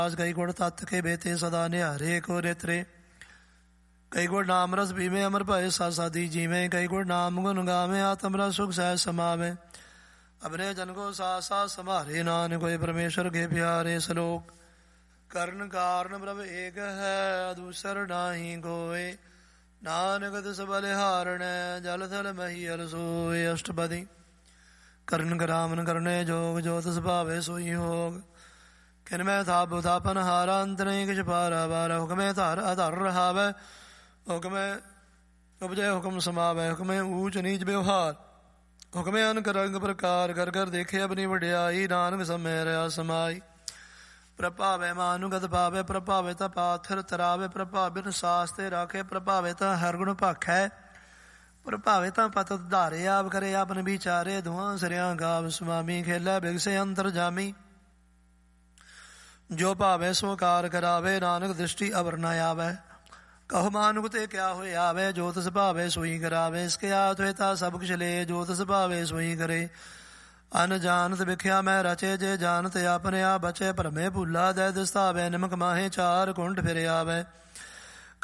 ਕਈ ਗੁਣ ਤਤ ਕੇ ਬੇਤੇ ਸਦਾ ਨਿਹਾਰੇ ਕੋ ਨੇਤਰੇ। ਕਈ ਗੁਣ ਨਾਮ ਰਸ ਪੀਵੇਂ ਅਮਰ ਭਏ ਸਾਦੀ ਜੀਵੇਂ। ਕਈ ਗੁਣ ਨਾਮ ਗੁਣ ਗਾਵੇਂ ਆਤਮ ਰਸ ਸੁਖ ਸਹਿ ਸਮਾਵੇਂ। ਅਬਨੇ ਜਨ ਕੋ ਸਾਸਾ ਸਮਾਰੇ ਨਾਨਕ ਹੋਏ ਪਰਮੇਸ਼ਰ ਕੇ ਪਿਆਰੇ। ਸਲੋਕ ਕਰਨ ਕਾਰਨ ਪ੍ਰਭ ਏਕ ਹੈ ਦੂਸਰ ਨਾਹੀ ਕੋਇ। ਨਾਨਕ ਤਿਸ ਬਲਿਹਾਰਣੈ ਜਲ ਥਲ ਮਹੀਅਲ ਸੋਇ। ਅਸ਼ਟਪਦੀ ਕਰਨ ਕਰਾਮਨ ਕਰਨੇ ਜੋਗ ਜੋ ਤਿਸ ਭਾਵੇ ਸੋਈ ਹੋਗ। ਕਿਨ ਮੈਂ ਥਾਪੁ ਥਾਪਨ ਹਾਰਾ ਅੰਤ ਨਹੀਂ ਕਿਛ ਪਾਰਾ ਵਾਰਾ। ਹੁਕਮੇ ਧਰ ਅਧਰ ਰਹਾਵੈ ਹੁਕਮੇ ਉਪਜੈ ਹੁਕਮ ਸਮਾਵੈ। ਹੁਕਮੇ ਊਚ ਨੀਚ ਵਿਵਹਾਰ ਹੁਕਮੇ ਅਨਕ ਰੰਗ ਪ੍ਰਕਾਰ। ਕਰ ਕਰ ਦੇਖੇ ਆਪਣੀ ਵਡਿਆਈ ਨਾਨਕ ਸਮੈ ਰਿਆ ਸਮਾਈ। ਪ੍ਰਭਾਵੈ ਮਾਨੁਗਤ ਭਾਵੇ ਪ੍ਰਭਾਵੇ ਤਾਂ ਪਾਥਰ ਤਰਾਵੇ। ਪ੍ਰਭਾਵਿਨ ਸਾਸ ਤੇ ਰਾਖੇ ਪ੍ਰਭਾਵੇ ਤਾਂ ਹਰ ਗੁਣ ਭਾਖੈ। ਪ੍ਰਭਾਵੇ ਤਾਂ ਪਤ ਧਾਰੇ ਆਪ ਕਰੇ ਆਪਨ ਵਿਚਾਰੇ। ਦੁਹਾਂ ਸਿਰਿਆਂ ਗਾਵ ਸੁਆਮੀ ਖੇਲੇ ਬਿਗਸੇ ਅੰਤਰ ਜਾਮੀ। ਜੋ ਭਾਵੇ ਸੋ ਕਾਰ ਕਰਾਵੇ ਨਾਨਕ ਦ੍ਰਿਸ਼ਟੀ ਅਵਰ ਨ ਆਵੈ। ਕਹੋ ਮਾਨੁਕ ਤੇ ਕਿਆ ਹੋਏ ਆਵੇ ਜੋ ਤਿਸ ਭਾਵੇ ਸੋਈ ਕਰਾਵੇ। ਇਸਕੇ ਆਤ ਹੋਏ ਤਾਂ ਸਭ ਕੁਛ ਲੇ ਜੋ ਤਿਸ ਭਾਵੇ ਸੋਈ ਕਰੇ। ਅਨ ਜਾਨਤ ਵਿਖਿਆ ਮੈਂ ਰਚੇ ਜੇ ਜਾਨਤ ਆਪਣੇ ਆਪ ਬਚੇ। ਭਰਮੇ ਭੁੱਲਾ ਦੈ ਦਿਸਤਾਵੇ ਨਿਮਕ ਮਾਹੇ ਚਾਰ ਕੁੰਡ ਫਿਰ ਆਵੇ।